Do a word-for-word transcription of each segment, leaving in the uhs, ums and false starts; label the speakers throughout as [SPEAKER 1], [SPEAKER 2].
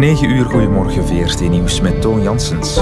[SPEAKER 1] negen uur, goedemorgen, V R T Nieuws met Toon Janssens.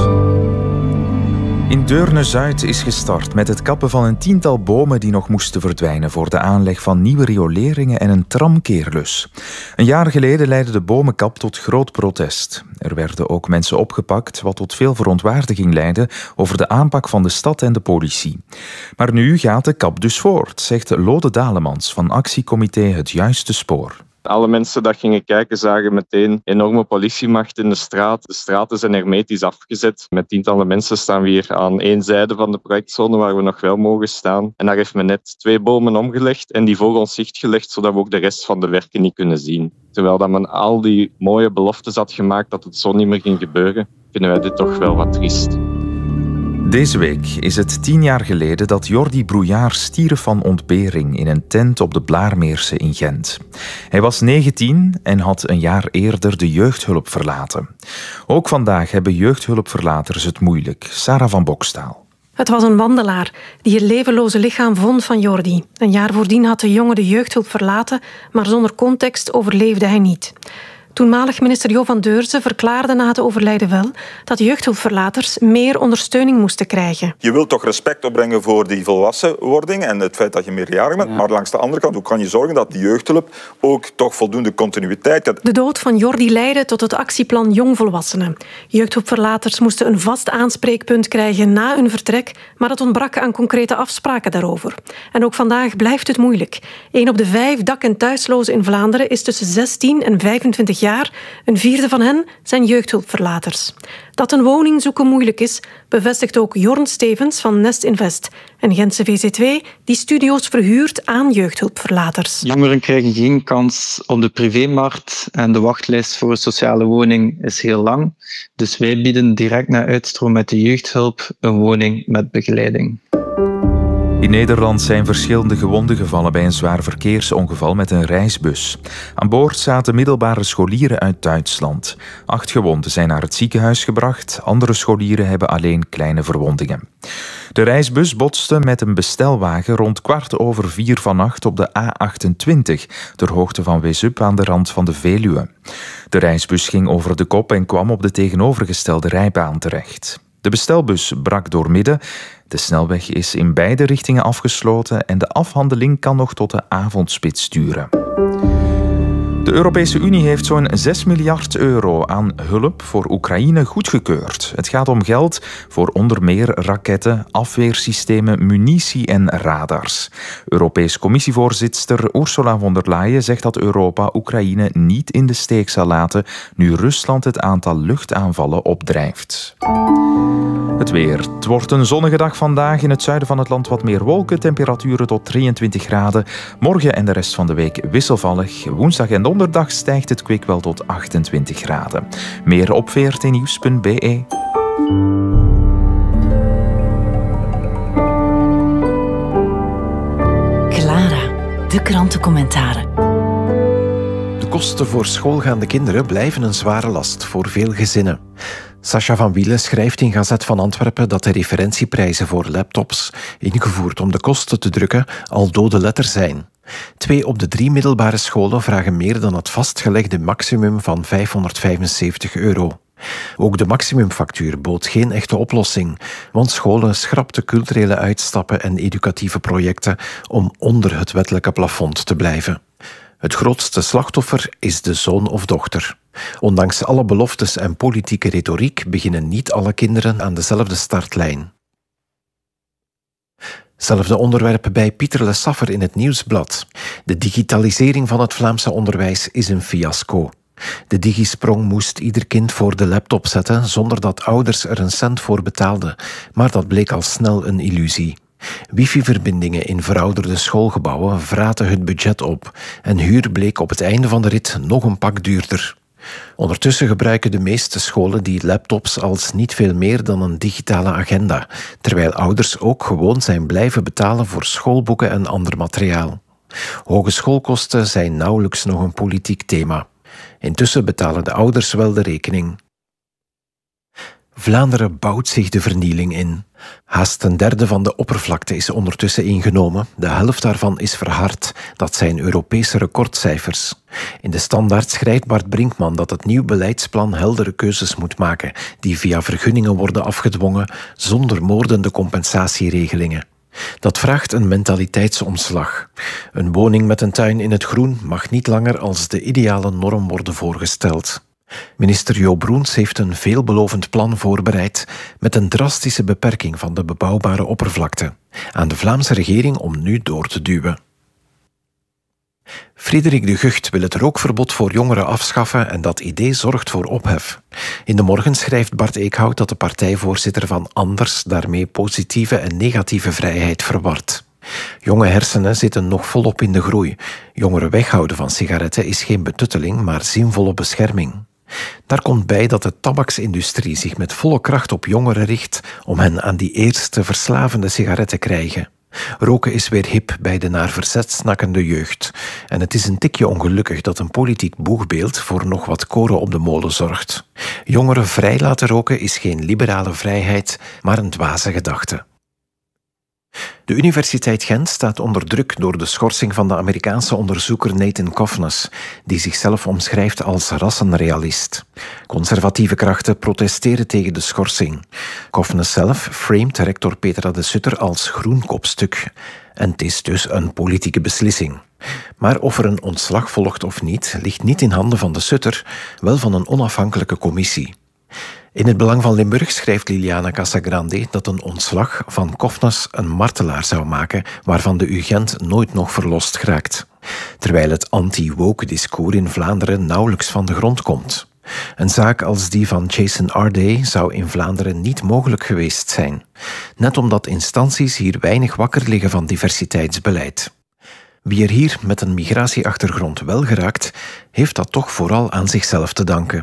[SPEAKER 1] In Deurne-Zuid is gestart met het kappen van een tiental bomen die nog moesten verdwijnen voor de aanleg van nieuwe rioleringen en een tramkeerlus. Een jaar geleden leidde de bomenkap tot groot protest. Er werden ook mensen opgepakt, wat tot veel verontwaardiging leidde over de aanpak van de stad en de politie. Maar nu gaat de kap dus voort, zegt Lode Dalemans van actiecomité Het Juiste Spoor.
[SPEAKER 2] Alle mensen die gingen kijken zagen meteen enorme politiemacht in de straat. De straten zijn hermetisch afgezet. Met tientallen mensen staan we hier aan één zijde van de projectzone waar we nog wel mogen staan. En daar heeft men net twee bomen omgelegd en die voor ons zicht gelegd, zodat we ook de rest van de werken niet kunnen zien. Terwijl dat men al die mooie beloftes had gemaakt dat het zo niet meer ging gebeuren, vinden wij dit toch wel wat triest.
[SPEAKER 1] Deze week is het tien jaar geleden dat Jordi Brouillard stierf van ontbering in een tent op de Blaarmeerse in Gent. Hij was negentien en had een jaar eerder de jeugdhulp verlaten. Ook vandaag hebben jeugdhulpverlaters het moeilijk. Sarah van Bokstaal.
[SPEAKER 3] Het was een wandelaar die het levenloze lichaam vond van Jordi. Een jaar voordien had de jongen de jeugdhulp verlaten, maar zonder context overleefde hij niet. Toenmalig minister Jo van Deurzen verklaarde na het overlijden wel dat jeugdhulpverlaters meer ondersteuning moesten krijgen.
[SPEAKER 4] Je wilt toch respect opbrengen voor die volwassenwording en het feit dat je meerjarig bent. Ja. Maar langs de andere kant, hoe kan je zorgen dat die jeugdhulp ook toch voldoende continuïteit heeft?
[SPEAKER 3] De dood van Jordi leidde tot het actieplan Jongvolwassenen. Jeugdhulpverlaters moesten een vast aanspreekpunt krijgen na hun vertrek, maar het ontbrak aan concrete afspraken daarover. En ook vandaag blijft het moeilijk. Eén op de vijf dak- en thuislozen in Vlaanderen is tussen zestien en vijfentwintig jaar. Een vierde van hen zijn jeugdhulpverlaters. Dat een woning zoeken moeilijk is, bevestigt ook Jorn Stevens van Nest Invest, een Gentse V Z twee die studio's verhuurt aan jeugdhulpverlaters.
[SPEAKER 5] Jongeren krijgen geen kans op de privémarkt en de wachtlijst voor een sociale woning is heel lang. Dus wij bieden direct na uitstroom met de jeugdhulp een woning met begeleiding.
[SPEAKER 1] In Nederland zijn verschillende gewonden gevallen bij een zwaar verkeersongeval met een reisbus. Aan boord zaten middelbare scholieren uit Duitsland. Acht gewonden zijn naar het ziekenhuis gebracht. Andere scholieren hebben alleen kleine verwondingen. De reisbus botste met een bestelwagen rond kwart over vier vannacht op de A achtentwintig, ter hoogte van Wezup aan de rand van de Veluwe. De reisbus ging over de kop en kwam op de tegenovergestelde rijbaan terecht. De bestelbus brak doormidden. De snelweg is in beide richtingen afgesloten en de afhandeling kan nog tot de avondspits duren. De Europese Unie heeft zo'n zes miljard euro aan hulp voor Oekraïne goedgekeurd. Het gaat om geld voor onder meer raketten, afweersystemen, munitie en radars. Europees Commissievoorzitter Ursula von der Leyen zegt dat Europa Oekraïne niet in de steek zal laten nu Rusland het aantal luchtaanvallen opdrijft. Het weer. Het wordt een zonnige dag vandaag. In het zuiden van het land wat meer wolken. Temperaturen tot drieëntwintig graden. Morgen en de rest van de week wisselvallig. Woensdag en donderdag stijgt het kwik wel tot achtentwintig graden. Meer op v r t nieuws punt b e.
[SPEAKER 6] Clara, de krantencommentaren.
[SPEAKER 7] De kosten voor schoolgaande kinderen blijven een zware last voor veel gezinnen. Sascha van Wielen schrijft in Gazet van Antwerpen dat de referentieprijzen voor laptops, ingevoerd om de kosten te drukken, al dode letters zijn. Twee op de drie middelbare scholen vragen meer dan het vastgelegde maximum van vijfhonderdvijfenzeventig euro. Ook de maximumfactuur bood geen echte oplossing, want scholen schrapten culturele uitstappen en educatieve projecten om onder het wettelijke plafond te blijven. Het grootste slachtoffer is de zoon of dochter. Ondanks alle beloftes en politieke retoriek beginnen niet alle kinderen aan dezelfde startlijn. Zelfde onderwerp bij Pieter Le Saffer in het Nieuwsblad. De digitalisering van het Vlaamse onderwijs is een fiasco. De digisprong moest ieder kind voor de laptop zetten zonder dat ouders er een cent voor betaalden, maar dat bleek al snel een illusie. Wifi-verbindingen in verouderde schoolgebouwen vraten het budget op en huur bleek op het einde van de rit nog een pak duurder. Ondertussen gebruiken de meeste scholen die laptops als niet veel meer dan een digitale agenda, terwijl ouders ook gewoon zijn blijven betalen voor schoolboeken en ander materiaal. Hoge schoolkosten zijn nauwelijks nog een politiek thema. Intussen betalen de ouders wel de rekening. Vlaanderen bouwt zich de vernieling in. Haast een derde van de oppervlakte is ondertussen ingenomen. De helft daarvan is verhard. Dat zijn Europese recordcijfers. In de Standaard schrijft Bart Brinkman dat het nieuw beleidsplan heldere keuzes moet maken, die via vergunningen worden afgedwongen, zonder moordende compensatieregelingen. Dat vraagt een mentaliteitsomslag. Een woning met een tuin in het groen mag niet langer als de ideale norm worden voorgesteld. Minister Jo Broens heeft een veelbelovend plan voorbereid met een drastische beperking van de bebouwbare oppervlakte. Aan de Vlaamse regering om nu door te duwen. Frederik de Gucht wil het rookverbod voor jongeren afschaffen en dat idee zorgt voor ophef. In de Morgen schrijft Bart Eekhout dat de partijvoorzitter van Anders daarmee positieve en negatieve vrijheid verwart. Jonge hersenen zitten nog volop in de groei. Jongeren weghouden van sigaretten is geen betutteling, maar zinvolle bescherming. Daar komt bij dat de tabaksindustrie zich met volle kracht op jongeren richt om hen aan die eerste verslavende sigaret te krijgen. Roken is weer hip bij de naar verzet snakkende jeugd. En het is een tikje ongelukkig dat een politiek boegbeeld voor nog wat koren op de molen zorgt. Jongeren vrij laten roken is geen liberale vrijheid, maar een dwaze gedachte. De Universiteit Gent staat onder druk door de schorsing van de Amerikaanse onderzoeker Nathan Cofnes, die zichzelf omschrijft als rassenrealist. Conservatieve krachten protesteren tegen de schorsing. Cofnes zelf framet rector Petra de Sutter als groen kopstuk. En het is dus een politieke beslissing. Maar of er een ontslag volgt of niet, ligt niet in handen van de Sutter, wel van een onafhankelijke commissie. In het Belang van Limburg schrijft Liliana Casagrande dat een ontslag van Cofnes een martelaar zou maken waarvan de U Gent nooit nog verlost geraakt. Terwijl het anti-woke discours in Vlaanderen nauwelijks van de grond komt. Een zaak als die van Jason Arday zou in Vlaanderen niet mogelijk geweest zijn. Net omdat instanties hier weinig wakker liggen van diversiteitsbeleid. Wie er hier met een migratieachtergrond wel geraakt, heeft dat toch vooral aan zichzelf te danken.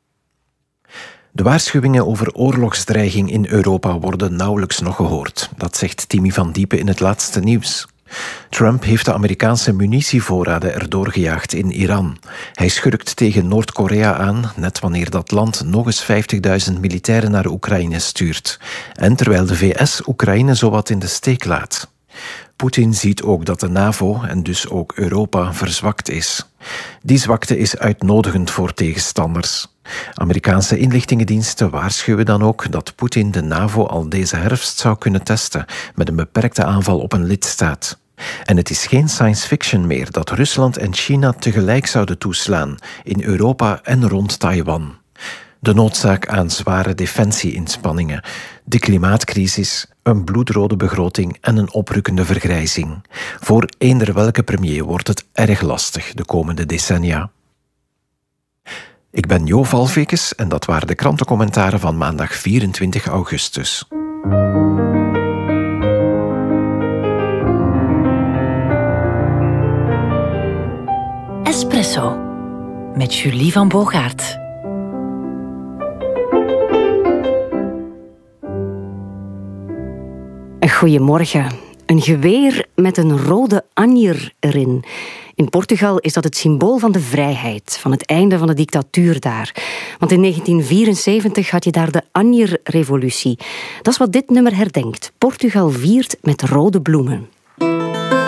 [SPEAKER 7] De waarschuwingen over oorlogsdreiging in Europa worden nauwelijks nog gehoord. Dat zegt Timmy van Diepen in het laatste nieuws. Trump heeft de Amerikaanse munitievoorraden erdoor gejaagd in Iran. Hij schurkt tegen Noord-Korea aan, net wanneer dat land nog eens vijftigduizend militairen naar Oekraïne stuurt. En terwijl de V S Oekraïne zowat in de steek laat. Poetin ziet ook dat de NAVO en dus ook Europa verzwakt is. Die zwakte is uitnodigend voor tegenstanders. Amerikaanse inlichtingendiensten waarschuwen dan ook dat Poetin de NAVO al deze herfst zou kunnen testen met een beperkte aanval op een lidstaat. En het is geen science fiction meer dat Rusland en China tegelijk zouden toeslaan in Europa en rond Taiwan. De noodzaak aan zware defensie-inspanningen, de klimaatcrisis, een bloedrode begroting en een oprukkende vergrijzing. Voor eender welke premier wordt het erg lastig de komende decennia. Ik ben Jo Valvekes en dat waren de krantencommentaren van maandag vierentwintig augustus.
[SPEAKER 6] Espresso met Julie van Bogaert.
[SPEAKER 8] Goedemorgen. Een geweer met een rode anjer erin. In Portugal is dat het symbool van de vrijheid, van het einde van de dictatuur daar. Want in negentien vierenzeventig had je daar de Anjer-revolutie. Dat is wat dit nummer herdenkt. Portugal viert met rode bloemen.